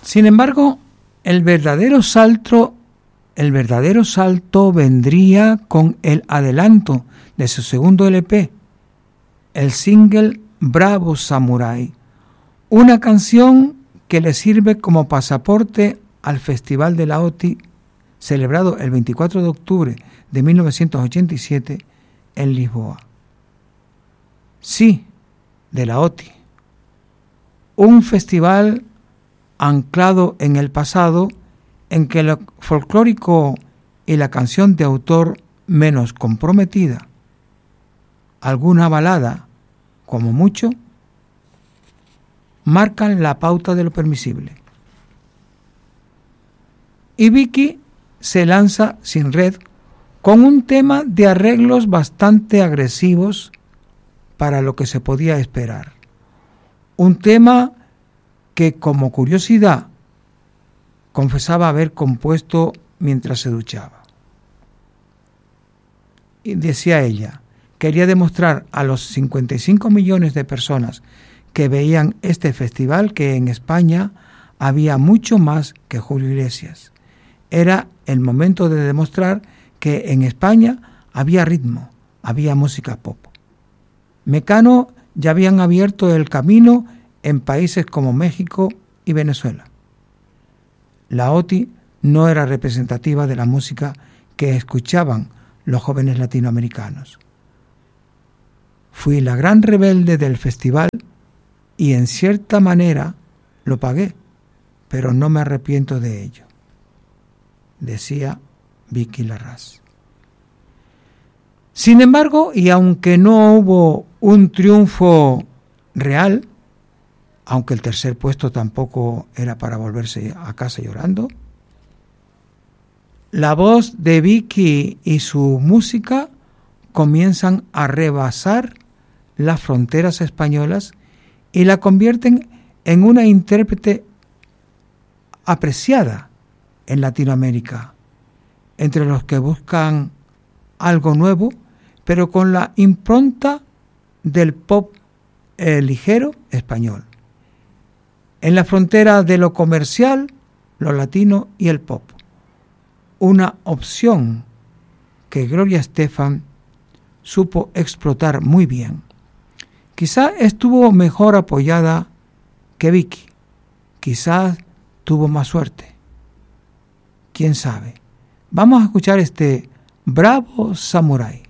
Sin embargo, el verdadero salto vendría con el adelanto de su segundo LP, el single Bravo Samurai, una canción que le sirve como pasaporte al Festival de la OTI, celebrado el 24 de octubre de 1987 en Lisboa. Sí, de la OTI, un festival anclado en el pasado, en que lo folclórico y la canción de autor menos comprometida, alguna balada, como mucho, marcan la pauta de lo permisible. Y Vicky se lanza sin red con un tema de arreglos bastante agresivos para lo que se podía esperar. Un tema que, como curiosidad, confesaba haber compuesto mientras se duchaba. Y decía ella, quería demostrar a los 55 millones de personas que veían este festival que en España había mucho más que Julio Iglesias. Era el momento de demostrar que en España había ritmo, había música pop. Mecano ya habían abierto el camino en países como México y Venezuela. La OTI no era representativa de la música que escuchaban los jóvenes latinoamericanos. Fui la gran rebelde del festival y en cierta manera lo pagué, pero no me arrepiento de ello, decía Vicky Larraz. Sin embargo, y aunque no hubo un triunfo real, aunque el tercer puesto tampoco era para volverse a casa llorando, la voz de Vicky y su música comienzan a rebasar las fronteras españolas y la convierten en una intérprete apreciada en Latinoamérica, entre los que buscan algo nuevo, pero con la impronta del pop ligero español. En la frontera de lo comercial, lo latino y el pop. Una opción que Gloria Estefan supo explotar muy bien. Quizá estuvo mejor apoyada que Vicky. Quizás tuvo más suerte. ¿Quién sabe? Vamos a escuchar este Bravo Samurai.